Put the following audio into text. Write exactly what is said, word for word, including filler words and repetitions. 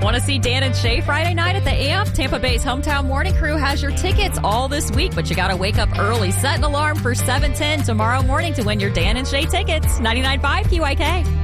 Want to see Dan and Shay Friday night at the Amp? Tampa Bay's Hometown Morning Crew has your tickets all this week, but you got to wake up early. Set an alarm for seven ten tomorrow morning to win your Dan and Shay tickets. ninety-nine point five Q I K.